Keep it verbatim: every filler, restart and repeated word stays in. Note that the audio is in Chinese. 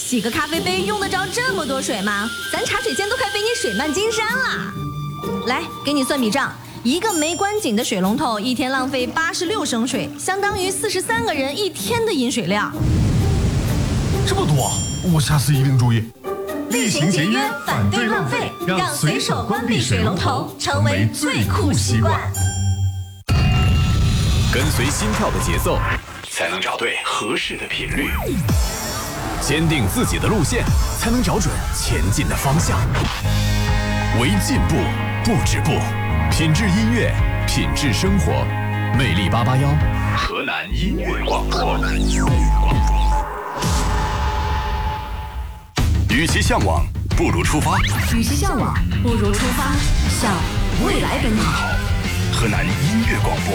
洗个咖啡杯用得着这么多水吗？咱茶水间都快被你水漫金山了。来，给你算笔账，一个没关紧的水龙头一天浪费八十六升水，相当于四十三个人一天的饮水量。 这么多，我下次一定注意。 厉行节约，反对浪费，让随手关闭水龙头成为最酷习惯。 跟随心跳的节奏，才能找对合适的频率；坚定自己的路线，才能找准前进的方向。为进步不止步，品质音乐，品质生活。魅力八八幺，河南音乐广播。与其向往，不如出发； 与其向往，不如出发，向未来奔跑。 河南音乐广播。